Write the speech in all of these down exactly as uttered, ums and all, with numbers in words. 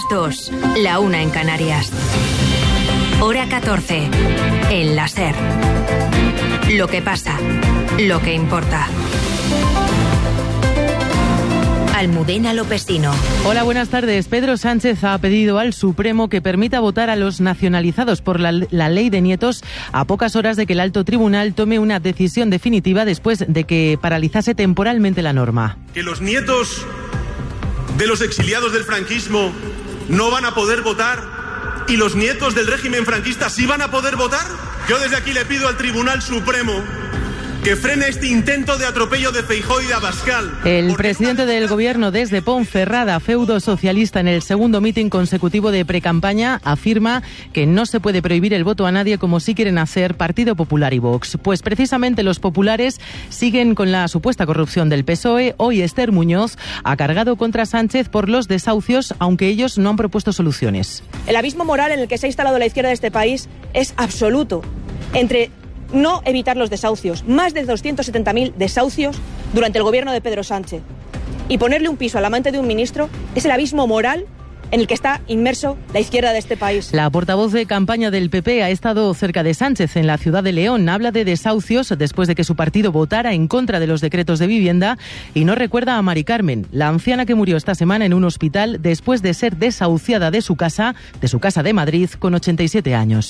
dos, la una en Canarias. Hora catorce, en la SER. Lo que pasa, lo que importa. Almudena Lopesino. Hola, buenas tardes. Pedro Sánchez ha pedido al Supremo que permita votar a los nacionalizados por la, la ley de nietos a pocas horas de que el alto tribunal tome una decisión definitiva después de que paralizase temporalmente la norma. Que los nietos de los exiliados del franquismo no van a poder votar y los nietos del régimen franquista sí van a poder votar. Yo desde aquí le pido al Tribunal Supremo que frene este intento de atropello de Feijóo y de Abascal. El presidente del gobierno desde Ponferrada, feudo socialista, en el segundo mitin consecutivo de precampaña, afirma que no se puede prohibir el voto a nadie como sí quieren hacer Partido Popular y Vox. Pues precisamente los populares siguen con la supuesta corrupción del P S O E. Hoy Esther Muñoz ha cargado contra Sánchez por los desahucios, aunque ellos no han propuesto soluciones. El abismo moral en el que se ha instalado la izquierda de este país es absoluto. Entre no evitar los desahucios, más de doscientos setenta mil desahucios durante el gobierno de Pedro Sánchez, y ponerle un piso al amante de un ministro es el abismo moral en el que está inmerso la izquierda de este país. La portavoz de campaña del P P ha estado cerca de Sánchez en la ciudad de León. Habla de desahucios después de que su partido votara en contra de los decretos de vivienda y no recuerda a Mari Carmen, la anciana que murió esta semana en un hospital después de ser desahuciada de su casa, de su casa de Madrid, con ochenta y siete años.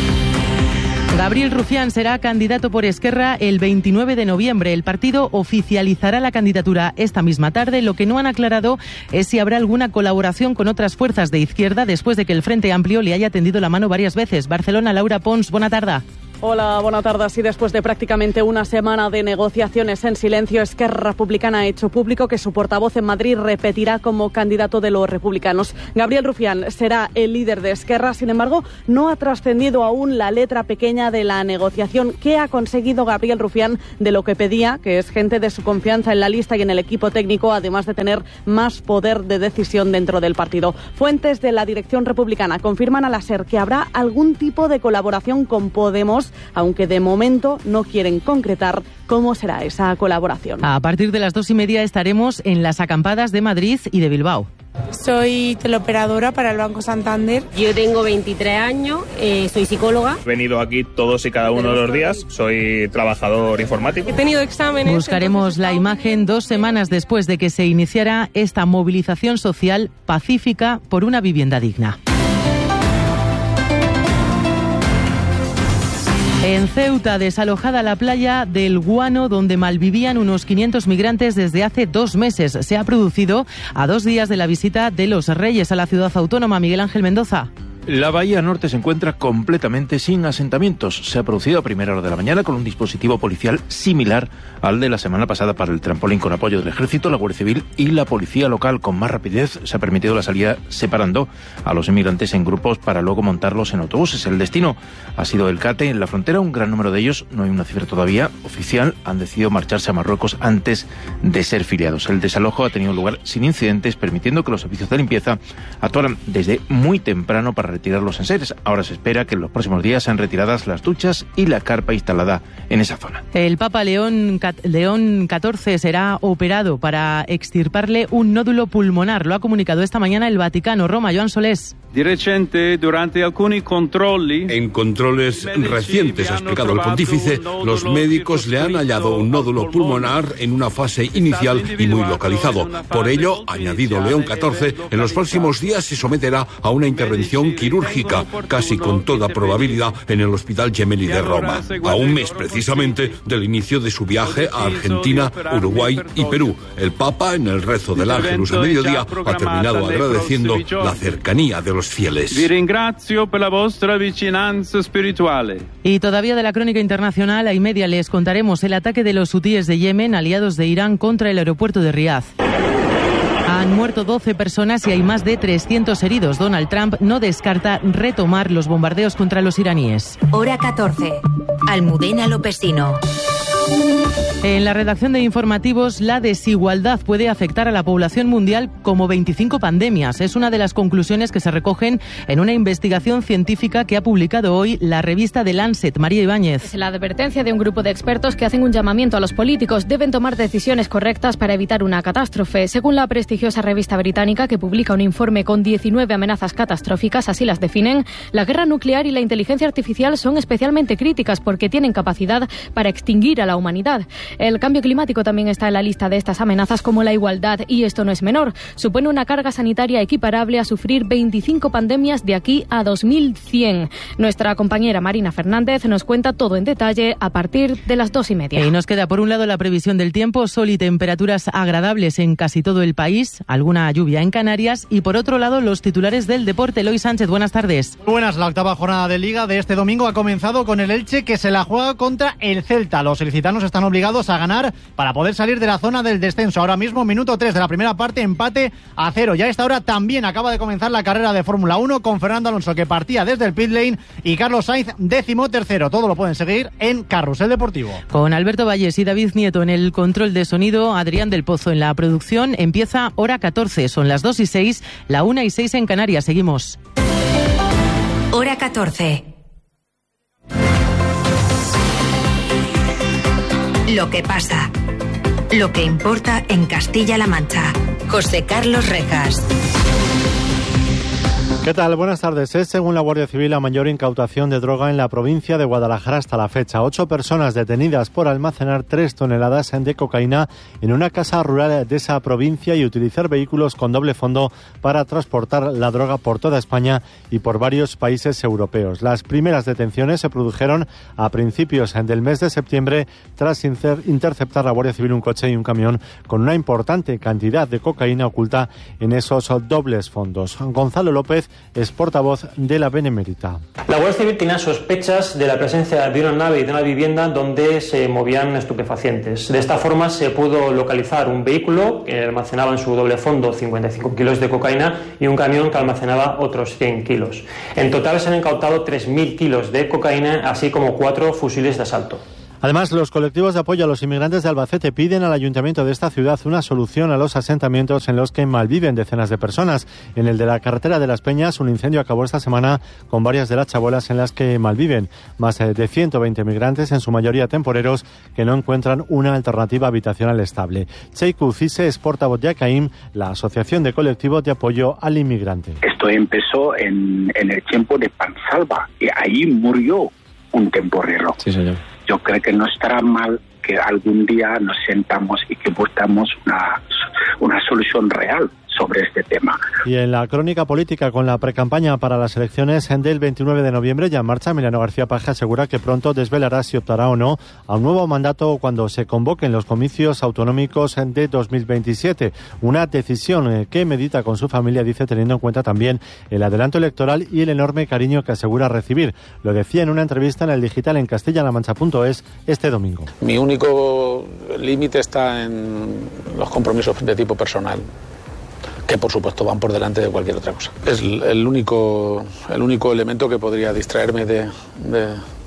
Gabriel Rufián será candidato por Esquerra el veintinueve de noviembre. El partido oficializará la candidatura esta misma tarde. Lo que no han aclarado es si habrá alguna colaboración con otras fuerzas de izquierda después de que el Frente Amplio le haya tendido la mano varias veces. Barcelona, Laura Pons, buena tarde. Hola, buena tarde. Así, después de prácticamente una semana de negociaciones en silencio, Esquerra Republicana ha hecho público que su portavoz en Madrid repetirá como candidato de los republicanos. Gabriel Rufián será el líder de Esquerra. Sin embargo, no ha trascendido aún la letra pequeña de la negociación. ¿Qué ha conseguido Gabriel Rufián de lo que pedía, que es gente de su confianza en la lista y en el equipo técnico, además de tener más poder de decisión dentro del partido? Fuentes de la dirección republicana confirman a la SER que habrá algún tipo de colaboración con Podemos, aunque de momento no quieren concretar cómo será esa colaboración. A partir de las dos y media estaremos en las acampadas de Madrid y de Bilbao. Soy teleoperadora para el Banco Santander. Yo tengo veintitrés años, eh, soy psicóloga. He venido aquí todos y cada uno de los días, soy trabajador informático. He tenido exámenes. Buscaremos la imagen dos semanas después de que se iniciara esta movilización social pacífica por una vivienda digna. En Ceuta, desalojada la playa del Guano, donde malvivían unos quinientos migrantes desde hace dos meses. Se ha producido a dos días de la visita de los Reyes a la ciudad autónoma. Miguel Ángel Mendoza. La bahía norte se encuentra completamente sin asentamientos. Se ha producido a primera hora de la mañana con un dispositivo policial similar al de la semana pasada para el trampolín, con apoyo del Ejército, la Guardia Civil y la Policía Local. Con más rapidez se ha permitido la salida separando a los inmigrantes en grupos para luego montarlos en autobuses. El destino ha sido el Cate. En la frontera, un gran número de ellos, no hay una cifra todavía oficial, han decidido marcharse a Marruecos antes de ser filiados. El desalojo ha tenido lugar sin incidentes, permitiendo que los servicios de limpieza actuaran desde muy temprano para retirar los enseres. Ahora se espera que en los próximos días sean retiradas las duchas y la carpa instalada en esa zona. El Papa León, León catorce será operado para extirparle un nódulo pulmonar. Lo ha comunicado esta mañana el Vaticano. Roma, Joan Solés. Di recente, durante alcuni controlli... En controles recientes, ha explicado el pontífice, los médicos le han hallado un nódulo pulmonar en una fase inicial y muy localizado. Por ello, ha añadido León catorce, en los próximos días se someterá a una intervención quirúrgica, casi con toda probabilidad en el Hospital Gemelli de Roma, a un mes precisamente del inicio de su viaje a Argentina, Uruguay y Perú. El Papa, en el rezo del Ángelus a mediodía, ha terminado agradeciendo la cercanía de los fieles. Vi ringrazio per la vostra vicinanza spirituale. Y todavía de la crónica internacional, a y media les contaremos el ataque de los hutíes de Yemen, aliados de Irán, contra el aeropuerto de Riad. Han muerto doce personas y hay más de trescientos heridos. Donald Trump no descarta retomar los bombardeos contra los iraníes. Hora catorce. Almudena Lopesino. En la redacción de informativos, la desigualdad puede afectar a la población mundial como veinticinco pandemias. Es una de las conclusiones que se recogen en una investigación científica que ha publicado hoy la revista The Lancet. María Ibáñez. Es la advertencia de un grupo de expertos que hacen un llamamiento a los políticos. Deben tomar decisiones correctas para evitar una catástrofe. Según la prestigiosa revista británica, que publica un informe con diecinueve amenazas catastróficas, así las definen, la guerra nuclear y la inteligencia artificial son especialmente críticas porque tienen capacidad para extinguir a la humanidad. El cambio climático también está en la lista de estas amenazas, como la igualdad, y esto no es menor. Supone una carga sanitaria equiparable a sufrir veinticinco pandemias de aquí a dos mil cien. Nuestra compañera Marina Fernández nos cuenta todo en detalle a partir de las dos y media. Y nos queda por un lado la previsión del tiempo, sol y temperaturas agradables en casi todo el país, alguna lluvia en Canarias, y por otro lado los titulares del deporte. Eloy Sánchez, buenas tardes. Buenas, la octava jornada de Liga de este domingo ha comenzado con el Elche, que se la juega contra el Celta. Los ilicitanos están obligados a ganar para poder salir de la zona del descenso. Ahora mismo, minuto tres de la primera parte, empate a cero. Ya a esta hora también acaba de comenzar la carrera de Fórmula uno con Fernando Alonso, que partía desde el pit lane, y Carlos Sainz, décimo tercero. Todo lo pueden seguir en Carrusel Deportivo. Con Alberto Valles y David Nieto en el control de sonido, Adrián del Pozo en la producción. Empieza hora catorce. Son las dos y seis, la una y seis en Canarias. Seguimos. Hora catorce. Lo que pasa. Lo que importa en Castilla-La Mancha. José Carlos Rejas. ¿Qué tal? Buenas tardes. Es, según la Guardia Civil, la mayor incautación de droga en la provincia de Guadalajara hasta la fecha. Ocho personas detenidas por almacenar tres toneladas de cocaína en una casa rural de esa provincia y utilizar vehículos con doble fondo para transportar la droga por toda España y por varios países europeos. Las primeras detenciones se produjeron a principios del mes de septiembre tras interceptar la Guardia Civil un coche y un camión con una importante cantidad de cocaína oculta en esos dobles fondos. Gonzalo López es portavoz de la Benemérita. La Guardia Civil tenía sospechas de la presencia de una nave y de una vivienda donde se movían estupefacientes. De esta forma se pudo localizar un vehículo que almacenaba en su doble fondo cincuenta y cinco kilos de cocaína y un camión que almacenaba otros cien kilos. En total se han incautado tres mil kilos de cocaína, así como cuatro fusiles de asalto. Además, los colectivos de apoyo a los inmigrantes de Albacete piden al ayuntamiento de esta ciudad una solución a los asentamientos en los que malviven decenas de personas. En el de la carretera de Las Peñas, un incendio acabó esta semana con varias de las chabolas en las que malviven. Más de ciento veinte migrantes, en su mayoría temporeros, que no encuentran una alternativa habitacional estable. Cheiku Cise es portavoz de ACAIM, la Asociación de Colectivos de Apoyo al Inmigrante. Esto empezó en, en el tiempo de Pansalva y ahí murió un temporero. Sí, señor. Yo creo que no estará mal que algún día nos sentamos y que buscamos una, una solución real sobre este tema. Y en la crónica política, con la precampaña para las elecciones del veintinueve de noviembre ya en marcha, Emiliano García Paje asegura que pronto desvelará si optará o no a un nuevo mandato cuando se convoquen los comicios autonómicos de dos mil veintisiete. Una decisión que medita con su familia, dice, teniendo en cuenta también el adelanto electoral y el enorme cariño que asegura recibir. Lo decía en una entrevista en el digital en castilla la mancha punto es este domingo. Mi único límite está en los compromisos de tipo personal, que por supuesto van por delante de cualquier otra cosa. Es el único, el único elemento que podría distraerme de, de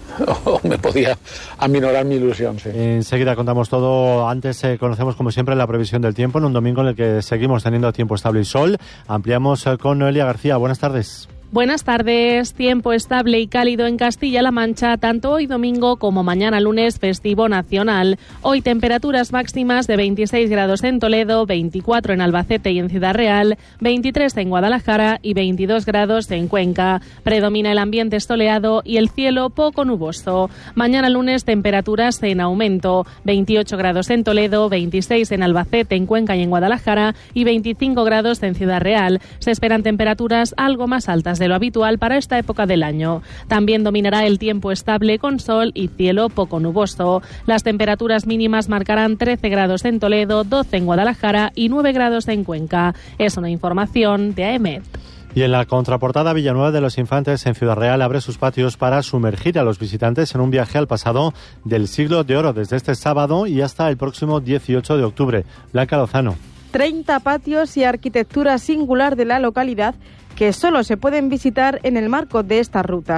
o me podía aminorar mi ilusión. Sí. Enseguida contamos todo. Antes eh, conocemos como siempre la previsión del tiempo en un domingo en el que seguimos teniendo tiempo estable y sol. Ampliamos eh, con Noelia García. Buenas tardes. Buenas tardes. Tiempo estable y cálido en Castilla-La Mancha, tanto hoy domingo como mañana lunes, festivo nacional. Hoy temperaturas máximas de veintiséis grados en Toledo, veinticuatro en Albacete y en Ciudad Real, veintitrés en Guadalajara y veintidós grados en Cuenca. Predomina el ambiente soleado y el cielo poco nuboso. Mañana lunes temperaturas en aumento, veintiocho grados en Toledo, veintiséis en Albacete, en Cuenca y en Guadalajara y veinticinco grados en Ciudad Real. Se esperan temperaturas algo más altas de lo habitual para esta época del año. También dominará el tiempo estable con sol y cielo poco nuboso. Las temperaturas mínimas marcarán trece grados en Toledo, doce en Guadalajara y nueve grados en Cuenca. Es una información de A E M E T. Y en la contraportada, Villanueva de los Infantes en Ciudad Real abre sus patios para sumergir a los visitantes en un viaje al pasado del siglo de oro desde este sábado y hasta el próximo dieciocho de octubre. Blanca Lozano. treinta patios y arquitectura singular de la localidad que solo se pueden visitar en el marco de estas rutas.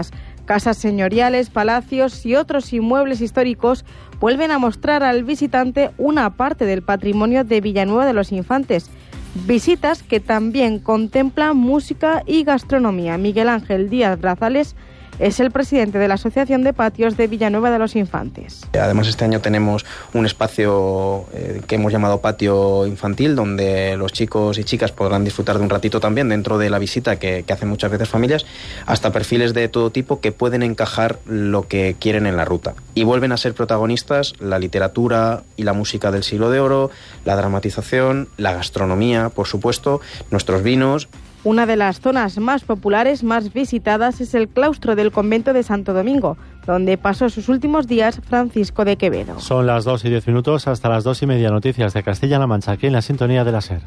Casas señoriales, palacios y otros inmuebles históricos vuelven a mostrar al visitante una parte del patrimonio de Villanueva de los Infantes. Visitas que también contemplan música y gastronomía. Miguel Ángel Díaz Brazales es el presidente de la Asociación de Patios de Villanueva de los Infantes. Además, este año tenemos un espacio eh, que hemos llamado patio infantil, donde los chicos y chicas podrán disfrutar de un ratito también dentro de la visita que, que hacen muchas veces familias, hasta perfiles de todo tipo que pueden encajar lo que quieren en la ruta. Y vuelven a ser protagonistas la literatura y la música del siglo de oro, la dramatización, la gastronomía, por supuesto, nuestros vinos. Una de las zonas más populares, más visitadas, es el claustro del convento de Santo Domingo, donde pasó sus últimos días Francisco de Quevedo. Son las dos y diez minutos, hasta las dos y media. Noticias de Castilla-La Mancha, aquí en la sintonía de la SER.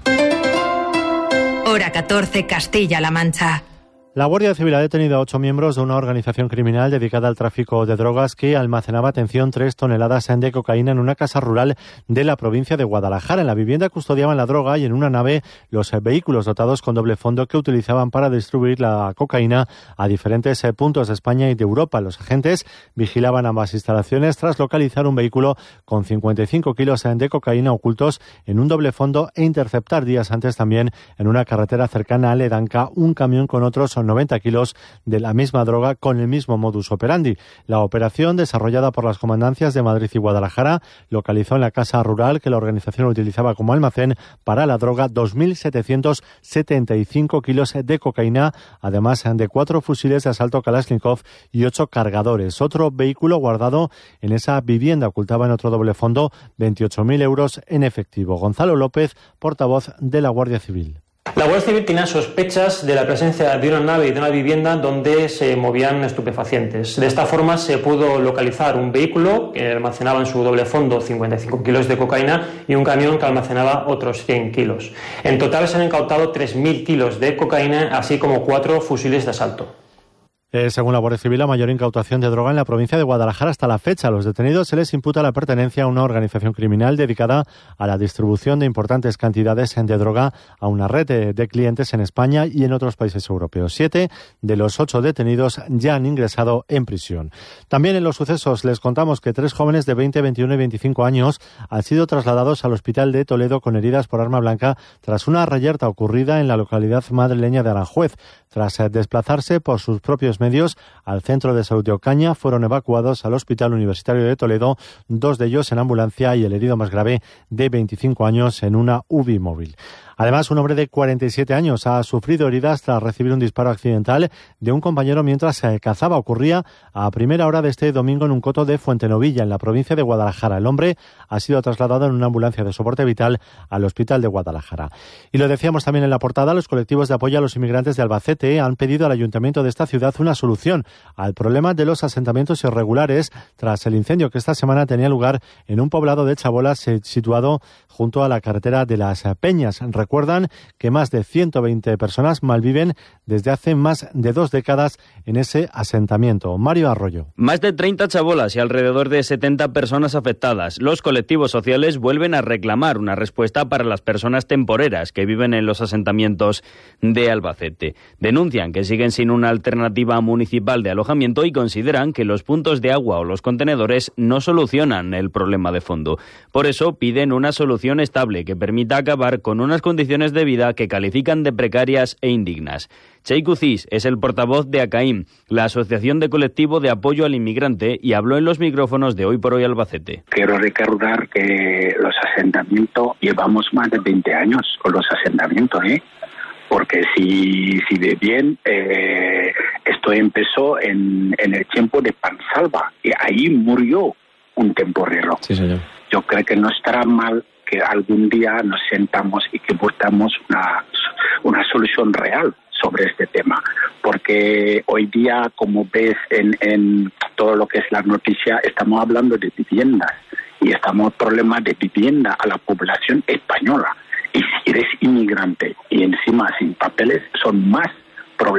Hora catorce, Castilla-La Mancha. La Guardia Civil ha detenido a ocho miembros de una organización criminal dedicada al tráfico de drogas que almacenaba, atención, tres toneladas de cocaína en una casa rural de la provincia de Guadalajara. En la vivienda custodiaban la droga y en una nave los vehículos dotados con doble fondo que utilizaban para distribuir la cocaína a diferentes puntos de España y de Europa. Los agentes vigilaban ambas instalaciones tras localizar un vehículo con cincuenta y cinco kilos de cocaína ocultos en un doble fondo e interceptar días antes también en una carretera cercana a Ledanca un camión con otros noventa kilos de la misma droga con el mismo modus operandi. La operación, desarrollada por las comandancias de Madrid y Guadalajara, localizó en la casa rural que la organización utilizaba como almacén para la droga dos mil setecientos setenta y cinco kilos de cocaína, además de cuatro fusiles de asalto Kalashnikov y ocho cargadores. Otro vehículo guardado en esa vivienda ocultaba en otro doble fondo veintiocho mil euros en efectivo. Gonzalo López, portavoz de la Guardia Civil. La Guardia Civil tenía sospechas de la presencia de una nave y de una vivienda donde se movían estupefacientes. De esta forma se pudo localizar un vehículo que almacenaba en su doble fondo cincuenta y cinco kilos de cocaína y un camión que almacenaba otros cien kilos. En total se han incautado tres mil kilos de cocaína, así como cuatro fusiles de asalto. Eh, según la Guardia Civil, la mayor incautación de droga en la provincia de Guadalajara hasta la fecha. A los detenidos se les imputa la pertenencia a una organización criminal dedicada a la distribución de importantes cantidades de droga a una red de, de clientes en España y en otros países europeos. Siete de los ocho detenidos ya han ingresado en prisión. También en los sucesos les contamos que tres jóvenes de veinte, veintiuno y veinticinco años han sido trasladados al hospital de Toledo con heridas por arma blanca tras una reyerta ocurrida en la localidad madrileña de Aranjuez. Tras desplazarse por sus propios medios al centro de salud de Ocaña, fueron evacuados al Hospital Universitario de Toledo, dos de ellos en ambulancia y el herido más grave de veinticinco años en una U B I móvil. Además, un hombre de cuarenta y siete años ha sufrido heridas tras recibir un disparo accidental de un compañero mientras se cazaba. Ocurría a primera hora de este domingo en un coto de Fuentenovilla, en la provincia de Guadalajara. El hombre ha sido trasladado en una ambulancia de soporte vital al Hospital de Guadalajara. Y lo decíamos también en la portada, los colectivos de apoyo a los inmigrantes de Albacete han pedido al ayuntamiento de esta ciudad una solución al problema de los asentamientos irregulares tras el incendio que esta semana tenía lugar en un poblado de Chabolas situado junto a la carretera de las Peñas. Recuerdan que más de ciento veinte personas malviven desde hace más de dos décadas en ese asentamiento. Mario Arroyo. Más de treinta chabolas y alrededor de setenta personas afectadas. Los colectivos sociales vuelven a reclamar una respuesta para las personas temporeras que viven en los asentamientos de Albacete. Denuncian que siguen sin una alternativa municipal de alojamiento y consideran que los puntos de agua o los contenedores no solucionan el problema de fondo. Por eso piden una solución estable que permita acabar con unas condiciones de vida que califican de precarias e indignas. Cheikh Ucís es el portavoz de ACAIM, la Asociación de Colectivo de Apoyo al Inmigrante, y habló en los micrófonos de Hoy por Hoy Albacete. Quiero recordar que los asentamientos, llevamos más de veinte años con los asentamientos, ¿eh? Porque si, si ve bien, eh, esto empezó en, en el tiempo de Pansalva, y ahí murió un temporero. Sí, señor. Yo creo que no estará mal que algún día nos sentamos y que buscamos una, una solución real sobre este tema, porque hoy día, como ves en, en todo lo que es la noticia, estamos hablando de viviendas y estamos problemas de vivienda a la población española, y si eres inmigrante y encima sin papeles, son más problemas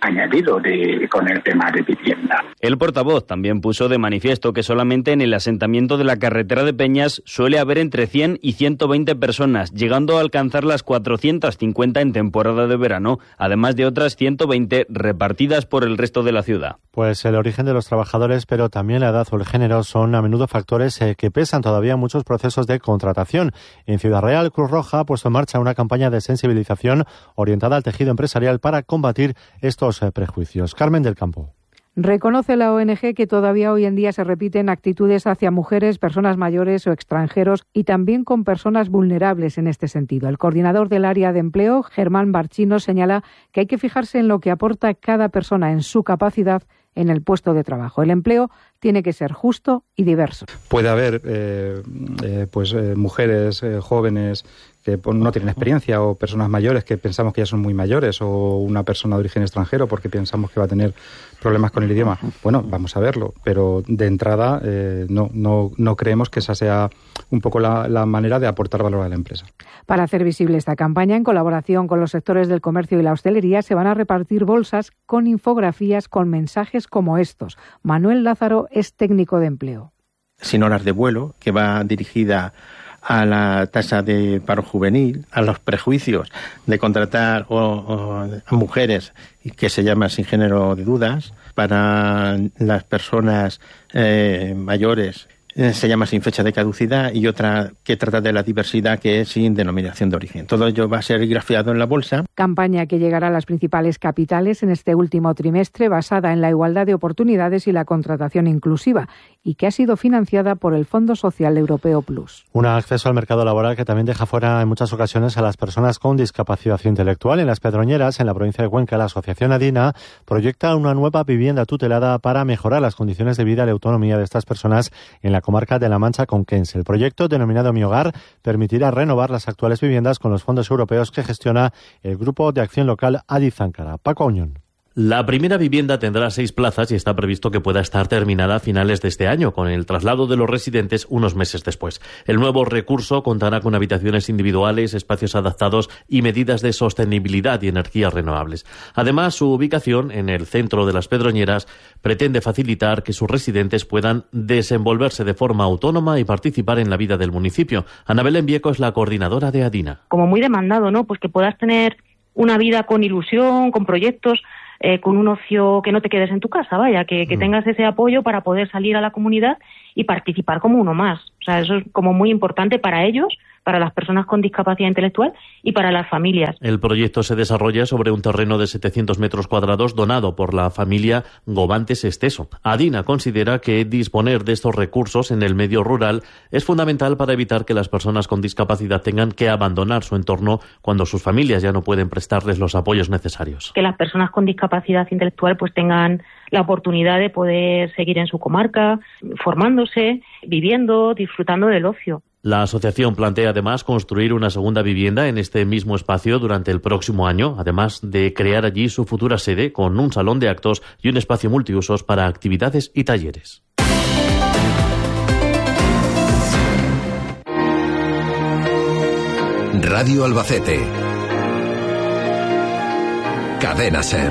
añadido de, con el tema de vivienda. El portavoz también puso de manifiesto que solamente en el asentamiento de la carretera de Peñas suele haber entre cien y ciento veinte personas, llegando a alcanzar las cuatrocientas cincuenta en temporada de verano, además de otras ciento veinte repartidas por el resto de la ciudad. Pues el origen de los trabajadores, pero también la edad o el género son a menudo factores eh, que pesan todavía en muchos procesos de contratación. En Ciudad Real, Cruz Roja ha puesto en marcha una campaña de sensibilización orientada al tejido empresarial para combatir estos eh, prejuicios. Carmen del Campo. Reconoce la O N G que todavía hoy en día se repiten actitudes hacia mujeres, personas mayores o extranjeros y también con personas vulnerables en este sentido. El coordinador del área de empleo, Germán Barchino, señala que hay que fijarse en lo que aporta cada persona en su capacidad en el puesto de trabajo. El empleo tiene que ser justo y diverso. Puede haber eh, eh, pues eh, mujeres eh, jóvenes que no tienen experiencia o personas mayores que pensamos que ya son muy mayores o una persona de origen extranjero porque pensamos que va a tener problemas con el idioma. Bueno, vamos a verlo, pero de entrada eh, no, no, no creemos que esa sea un poco la, la manera de aportar valor a la empresa. Para hacer visible esta campaña, en colaboración con los sectores del comercio y la hostelería, se van a repartir bolsas con infografías con mensajes como estos. Manuel Lázaro es técnico de empleo. Sin horas de vuelo, que va dirigida a la tasa de paro juvenil, a los prejuicios de contratar o, o, a mujeres que se llama sin género de dudas, para las personas eh, mayores eh, se llama sin fecha de caducidad y otra que trata de la diversidad que es sin denominación de origen. Todo ello va a ser grafiado en la bolsa. Campaña que llegará a las principales capitales en este último trimestre basada en la igualdad de oportunidades y la contratación inclusiva y que ha sido financiada por el Fondo Social Europeo Plus. Un acceso al mercado laboral que también deja fuera en muchas ocasiones a las personas con discapacidad intelectual. En Las Pedroñeras, en la provincia de Cuenca, la asociación ADINA proyecta una nueva vivienda tutelada para mejorar las condiciones de vida y la autonomía de estas personas en la comarca de La Mancha Conquense. El proyecto, denominado Mi Hogar, permitirá renovar las actuales viviendas con los fondos europeos que gestiona el Grupo de Acción Local Adi Záncara. Paco Auñón. La primera vivienda tendrá seis plazas y está previsto que pueda estar terminada a finales de este año, con el traslado de los residentes unos meses después. El nuevo recurso contará con habitaciones individuales, espacios adaptados y medidas de sostenibilidad y energías renovables. Además, su ubicación en el centro de Las Pedroñeras pretende facilitar que sus residentes puedan desenvolverse de forma autónoma y participar en la vida del municipio. Ana Belén Vieco es la coordinadora de ADINA. Como muy demandado, ¿no? Pues que puedas tener una vida con ilusión, con proyectos, Eh, con un ocio, que no te quedes en tu casa, vaya, que, que mm. tengas ese apoyo para poder salir a la comunidad y participar como uno más. O sea, eso es como muy importante para ellos, para las personas con discapacidad intelectual y para las familias. El proyecto se desarrolla sobre un terreno de setecientos metros cuadrados donado por la familia Gobantes Esteso. ADINA considera que disponer de estos recursos en el medio rural es fundamental para evitar que las personas con discapacidad tengan que abandonar su entorno cuando sus familias ya no pueden prestarles los apoyos necesarios. Que las personas con discapacidad intelectual pues tengan la oportunidad de poder seguir en su comarca, formándose, viviendo, disfrutando del ocio. La asociación plantea además construir una segunda vivienda en este mismo espacio durante el próximo año, además de crear allí su futura sede con un salón de actos y un espacio multiusos para actividades y talleres. Radio Albacete. Cadena SER.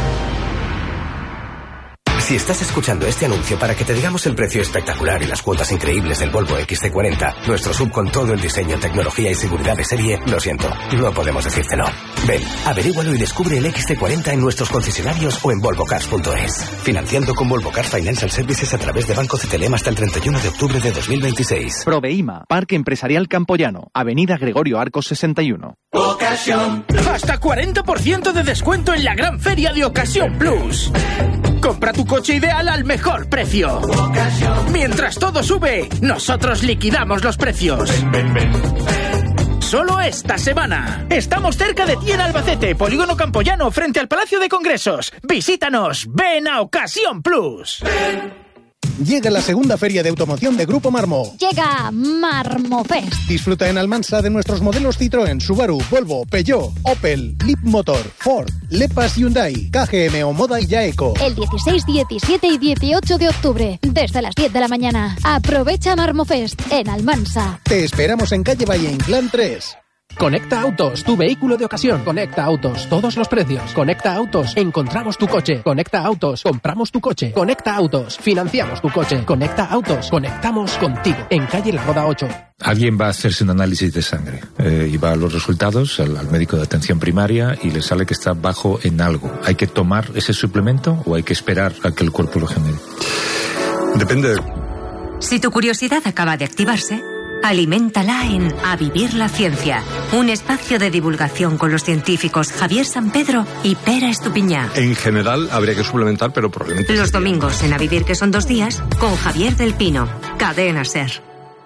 Si estás escuchando este anuncio para que te digamos el precio espectacular y las cuotas increíbles del Volvo equis ce cuarenta, nuestro sub con todo el diseño, tecnología y seguridad de serie, lo siento, no podemos decírtelo. Ven, averígualo y descubre el equis ce cuarenta en nuestros concesionarios o en volvo cars punto es. Financiando con Volvo Cars Financial Services a través de Banco C T L M hasta el treinta y uno de octubre de dos mil veintiséis. Proveima, Parque Empresarial Campoyano, Avenida Gregorio Arcos sesenta y uno. Ocasión. Hasta cuarenta por ciento de descuento en la gran feria de Ocasión Plus. Compra tu coche ideal al mejor precio. Ocasión. Mientras todo sube, nosotros liquidamos los precios. Ven, ven, ven, ven. Solo esta semana. Estamos cerca de ti en Albacete, Polígono Campoyano, frente al Palacio de Congresos. Visítanos. Ven a Ocasión Plus. Ven. Llega la segunda feria de automoción de Grupo Marmo. Llega Marmofest. Disfruta en Almansa de nuestros modelos Citroën, Subaru, Volvo, Peugeot, Opel, Leapmotor, Ford, Lepas, Hyundai, K G M, Omoda y Yaeco. El dieciséis, diecisiete y dieciocho de octubre, desde las diez de la mañana. Aprovecha Marmofest en Almansa. Te esperamos en calle Valle Inclán tres. Conecta Autos, tu vehículo de ocasión. Conecta Autos, todos los precios. Conecta Autos, encontramos tu coche. Conecta Autos, compramos tu coche. Conecta Autos, financiamos tu coche. Conecta Autos, conectamos contigo. En calle La Roda ocho. Alguien va a hacerse un análisis de sangre eh, y va a los resultados al, al médico de atención primaria y le sale que está bajo en algo. ¿Hay que tomar ese suplemento o hay que esperar a que el cuerpo lo genere? Depende. Si tu curiosidad acaba de activarse, aliméntala en A Vivir la Ciencia, un espacio de divulgación con los científicos Javier Sampedro y Pera Estupiñán. En general habría que suplementar, pero probablemente... Los domingos en A Vivir, que son dos días, con Javier del Pino, Cadena SER.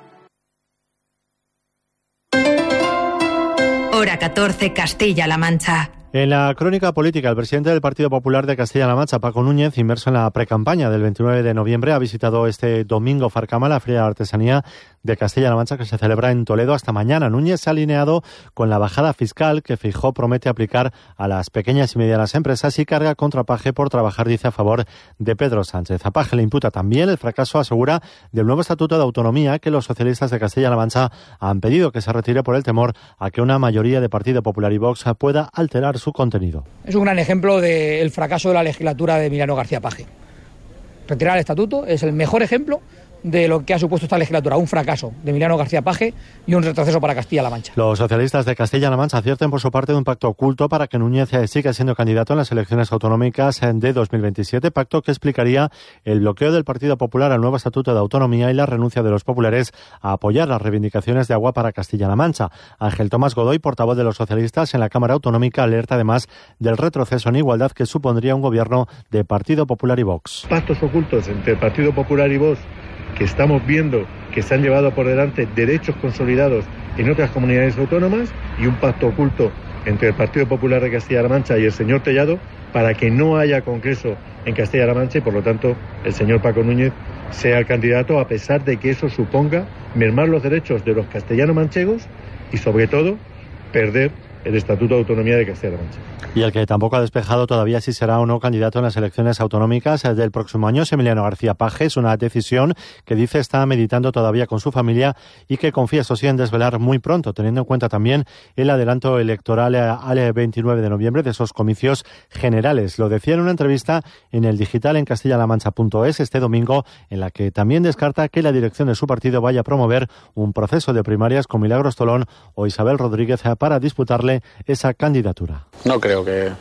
Hora catorce, Castilla-La Mancha. En la crónica política, el presidente del Partido Popular de Castilla-La Mancha, Paco Núñez, inmerso en la precampaña del veintinueve de noviembre, ha visitado este domingo Farcama, la Feria de Artesanía de Castilla-La Mancha, que se celebra en Toledo hasta mañana. Núñez se ha alineado con la bajada fiscal que Feijóo promete aplicar a las pequeñas y medianas empresas y carga contra Paje por trabajar, dice, a favor de Pedro Sánchez. A Paje le imputa también el fracaso, asegura, del nuevo Estatuto de Autonomía que los socialistas de Castilla-La Mancha han pedido que se retire por el temor a que una mayoría de Partido Popular y Vox pueda alterar su contenido. Es un gran ejemplo del fracaso de la legislatura de Emiliano García Paje. Retirar el estatuto es el mejor ejemplo de lo que ha supuesto esta legislatura, un fracaso de Emiliano García Paje y un retroceso para Castilla-La Mancha. Los socialistas de Castilla-La Mancha advierten por su parte de un pacto oculto para que Núñez siga siendo candidato en las elecciones autonómicas de dos mil veintisiete, pacto que explicaría el bloqueo del Partido Popular al nuevo Estatuto de Autonomía y la renuncia de los populares a apoyar las reivindicaciones de agua para Castilla-La Mancha. Ángel Tomás Godoy, portavoz de los socialistas en la Cámara Autonómica, alerta además del retroceso en igualdad que supondría un gobierno de Partido Popular y Vox. Pactos ocultos entre el Partido Popular y Vox, que estamos viendo que se han llevado por delante derechos consolidados en otras comunidades autónomas, y un pacto oculto entre el Partido Popular de Castilla-La Mancha y el señor Tellado para que no haya congreso en Castilla-La Mancha y por lo tanto el señor Paco Núñez sea el candidato, a pesar de que eso suponga mermar los derechos de los castellano-manchegos y sobre todo perder el Estatuto de Autonomía de Castilla-La Mancha. Y el que tampoco ha despejado todavía si será o no candidato en las elecciones autonómicas del próximo año es Emiliano García Paje. Es una decisión que dice está meditando todavía con su familia y que confía, eso sí, en desvelar muy pronto, teniendo en cuenta también el adelanto electoral al veintinueve de noviembre de esos comicios generales. Lo decía en una entrevista en el digital en castillalamancha punto es este domingo, en la que también descarta que la dirección de su partido vaya a promover un proceso de primarias con Milagros Tolón o Isabel Rodríguez para disputarle esa candidatura. No creo que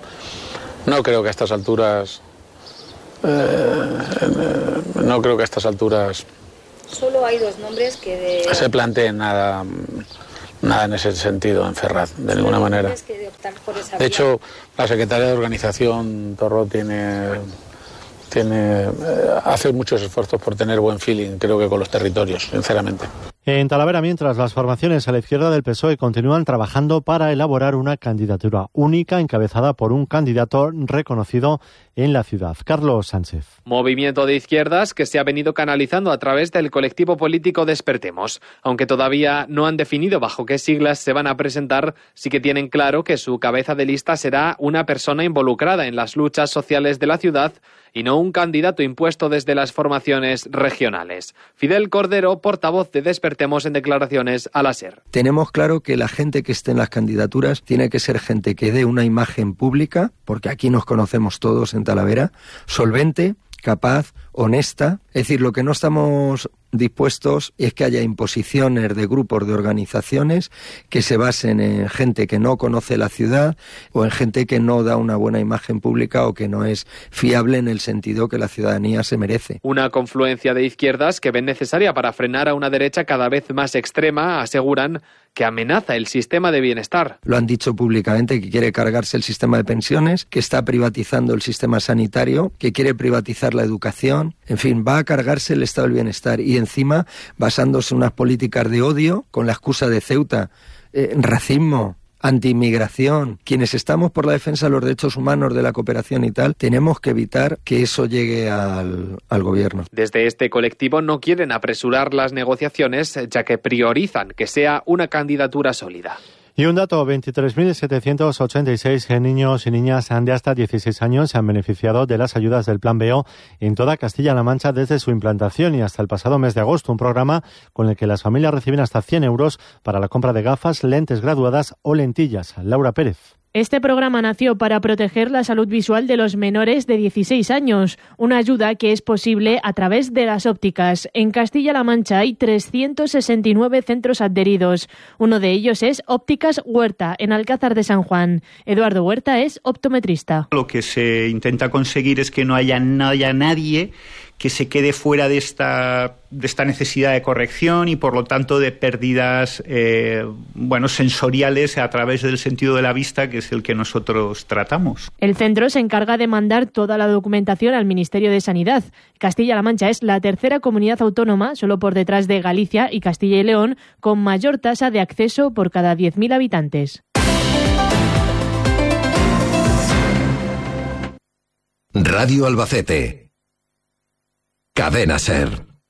no creo que a estas alturas eh, no creo que a estas alturas solo hay dos nombres que de... se planteen nada nada en ese sentido en Ferraz, de ninguna manera. De, de hecho, la secretaria de organización Torró tiene tiene eh, hace muchos esfuerzos por tener buen feeling, creo que con los territorios, sinceramente. En Talavera, mientras, las formaciones a la izquierda del P S O E continúan trabajando para elaborar una candidatura única encabezada por un candidato reconocido en la ciudad. Carlos Sánchez. Movimiento de izquierdas que se ha venido canalizando a través del colectivo político Despertemos. Aunque todavía no han definido bajo qué siglas se van a presentar, sí que tienen claro que su cabeza de lista será una persona involucrada en las luchas sociales de la ciudad y no un candidato impuesto desde las formaciones regionales. Fidel Cordero, portavoz de Despertemos, en declaraciones a la SER. Tenemos claro que la gente que esté en las candidaturas tiene que ser gente que dé una imagen pública, porque aquí nos conocemos todos en Talavera, solvente, capaz, honesta. Es decir, lo que no estamos dispuestos es que haya imposiciones de grupos, de organizaciones que se basen en gente que no conoce la ciudad o en gente que no da una buena imagen pública o que no es fiable en el sentido que la ciudadanía se merece. Una confluencia de izquierdas que ven necesaria para frenar a una derecha cada vez más extrema, aseguran, que amenaza el sistema de bienestar. Lo han dicho públicamente, que quiere cargarse el sistema de pensiones, que está privatizando el sistema sanitario, que quiere privatizar la educación. En fin, va a cargarse el estado del bienestar y encima basándose en unas políticas de odio con la excusa de Ceuta, eh, racismo, antiinmigración. Quienes estamos por la defensa de los derechos humanos, de la cooperación y tal, tenemos que evitar que eso llegue al, al gobierno. Desde este colectivo no quieren apresurar las negociaciones, ya que priorizan que sea una candidatura sólida. Y un dato, veintitrés mil setecientos ochenta y seis niños y niñas de hasta dieciséis años se han beneficiado de las ayudas del Plan B O en toda Castilla-La Mancha desde su implantación y hasta el pasado mes de agosto, un programa con el que las familias reciben hasta cien euros para la compra de gafas, lentes graduadas o lentillas. Laura Pérez. Este programa nació para proteger la salud visual de los menores de dieciséis años, una ayuda que es posible a través de las ópticas. En Castilla-La Mancha hay trescientos sesenta y nueve centros adheridos. Uno de ellos es Ópticas Huerta, en Alcázar de San Juan. Eduardo Huerta es optometrista. Lo que se intenta conseguir es que no haya, no haya nadie que se quede fuera de esta, de esta necesidad de corrección y, por lo tanto, de pérdidas eh, bueno, sensoriales a través del sentido de la vista, que es el que nosotros tratamos. El centro se encarga de mandar toda la documentación al Ministerio de Sanidad. Castilla-La Mancha es la tercera comunidad autónoma, solo por detrás de Galicia y Castilla y León, con mayor tasa de acceso por cada diez mil habitantes. Radio Albacete. Cadena Ser.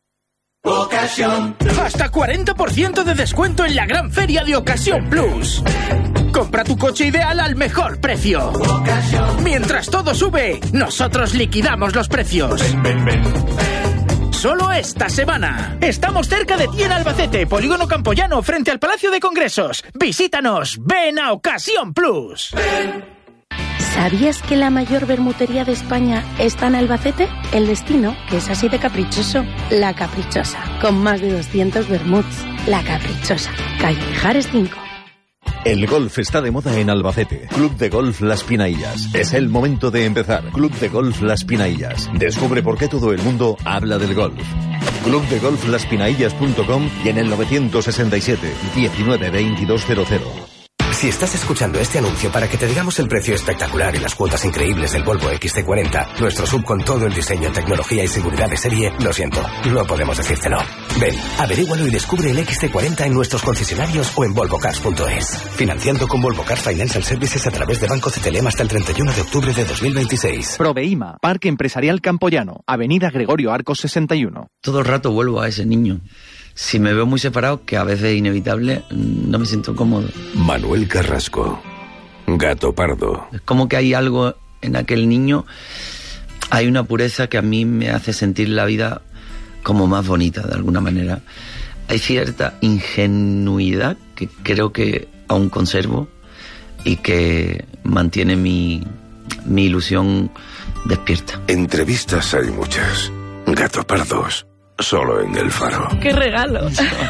Ocasión. Hasta cuarenta por ciento de descuento en la gran feria de Ocasión Plus. Compra tu coche ideal al mejor precio. Ocasión. Mientras todo sube, nosotros liquidamos los precios. Ven, ven, ven. Solo esta semana. Estamos cerca de ti en Albacete, Polígono Campoyano, frente al Palacio de Congresos. Visítanos. Ven a Ocasión Plus. Ven. ¿Sabías que la mayor bermutería de España está en Albacete? El destino, que es así de caprichoso. La Caprichosa, con más de doscientos bermuts. La Caprichosa, calle Mijares cinco. El golf está de moda en Albacete. Club de Golf Las Pinaillas. Es el momento de empezar. Club de Golf Las Pinaillas. Descubre por qué todo el mundo habla del golf. club de golf las pinaillas punto com y en el novecientos sesenta y siete, diecinueve, veintidós cero cero. Si estás escuchando este anuncio para que te digamos el precio espectacular y las cuotas increíbles del Volvo equis ce cuarenta, nuestro sub con todo el diseño, tecnología y seguridad de serie, lo siento, no podemos decírtelo. Ven, averígualo y descubre el equis ce cuarenta en nuestros concesionarios o en volvo cars punto es. Financiando con Volvo Cars Financial Services a través de Banco C T L M hasta el treinta y uno de octubre de dos mil veintiséis. Proveima, Parque Empresarial Campoyano, Avenida Gregorio Arcos sesenta y uno. Todo el rato vuelvo a ese niño. Si me veo muy separado, que a veces es inevitable, no me siento cómodo. Manuel Carrasco, Gato Pardo. Es como que hay algo en aquel niño, hay una pureza que a mí me hace sentir la vida como más bonita, de alguna manera. Hay cierta ingenuidad que creo que aún conservo y que mantiene mi, mi ilusión despierta. Entrevistas hay muchas. Gato Pardos. Solo en El Faro. ¡Qué regalo!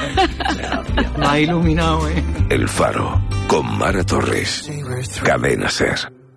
Me ha iluminado, ¿eh? El Faro, con Mara Torres. Cadena Ser.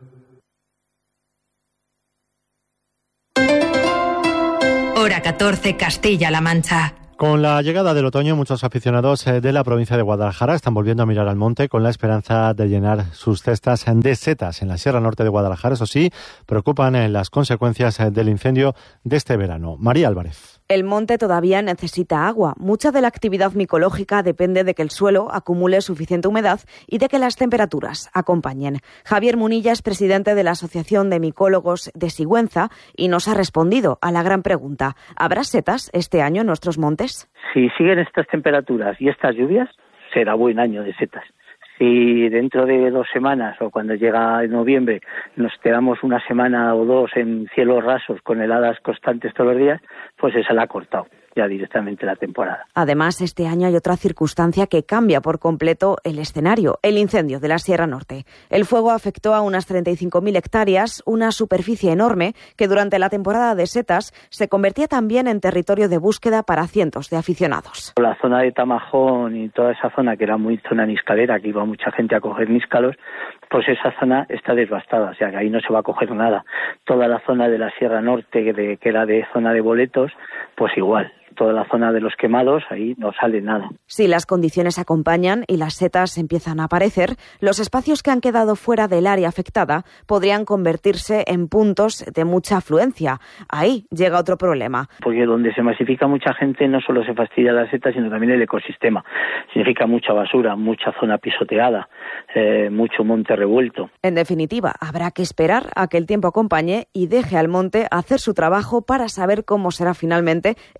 Hora catorce, Castilla-La Mancha. Con la llegada del otoño, muchos aficionados de la provincia de Guadalajara están volviendo a mirar al monte con la esperanza de llenar sus cestas de setas. En la Sierra Norte de Guadalajara, eso sí, preocupan las consecuencias del incendio de este verano. María Álvarez. El monte todavía necesita agua. Mucha de la actividad micológica depende de que el suelo acumule suficiente humedad y de que las temperaturas acompañen. Javier Munilla es presidente de la Asociación de Micólogos de Sigüenza y nos ha respondido a la gran pregunta: ¿habrá setas este año en nuestros montes? Si siguen estas temperaturas y estas lluvias, será buen año de setas. Si dentro de dos semanas o cuando llega noviembre nos quedamos una semana o dos en cielos rasos con heladas constantes todos los días, pues esa la ha cortado ya directamente la temporada. Además, este año hay otra circunstancia que cambia por completo el escenario: el incendio de la Sierra Norte. El fuego afectó a unas treinta y cinco mil hectáreas, una superficie enorme que durante la temporada de setas se convertía también en territorio de búsqueda para cientos de aficionados. La zona de Tamajón y toda esa zona que era muy zona niscalera, que iba mucha gente a coger níscalos, pues esa zona está devastada, o sea que ahí no se va a coger nada. Toda la zona de la Sierra Norte, de, que era de zona de boletos, pues igual. Toda la zona de los quemados, ahí no sale nada. Si las condiciones acompañan y las setas empiezan a aparecer, los espacios que han quedado fuera del área afectada podrían convertirse en puntos de mucha afluencia. Ahí llega otro problema. Porque donde se masifica mucha gente no solo se fastidia la seta, sino también el ecosistema. Significa mucha basura, mucha zona pisoteada, eh, mucho monte revuelto. En definitiva, habrá que esperar a que el tiempo acompañe y deje al monte hacer su trabajo para saber cómo será finalmente esta temporada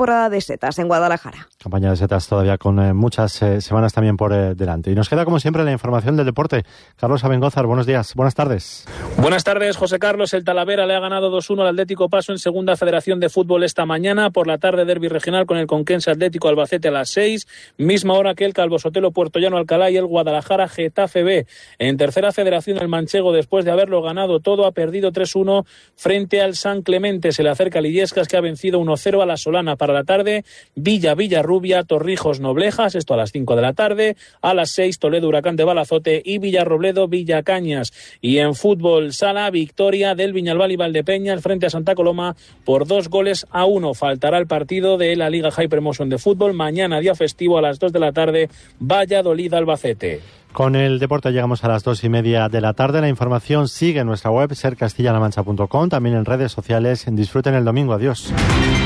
temporada de setas en Guadalajara. Campaña de setas todavía con eh, muchas eh, semanas también por eh, delante. Y nos queda, como siempre, la información del deporte. Carlos Abengózar, buenos días, buenas tardes. Buenas tardes, José Carlos. El Talavera le ha ganado dos uno al Atlético Paso en Segunda Federación de Fútbol esta mañana. Por la tarde, derbi regional con el Conquense Atlético Albacete a las seis. Misma hora que el Calvo Sotelo Puertollano Alcalá y el Guadalajara Getafe B. En Tercera Federación, el Manchego, después de haberlo ganado todo, ha perdido tres uno frente al San Clemente. Se le acerca Lillescas, que ha vencido uno cero a la Solana. Para la tarde, Villa Villarrubia, Torrijos Noblejas, esto a las cinco de la tarde. A las seis, Toledo Huracán de Balazote y Villarrobledo Villacañas. Y en fútbol sala, victoria del Viñalbal y Valdepeñas frente a Santa Coloma por dos goles a uno. Faltará el partido de la Liga High Promotion de fútbol. Mañana, día festivo, a las dos de la tarde, Valladolid Albacete. Con el deporte llegamos a las dos y media de la tarde. La información sigue en nuestra web, ser castilla la mancha punto com, también en redes sociales. Disfruten el domingo. Adiós.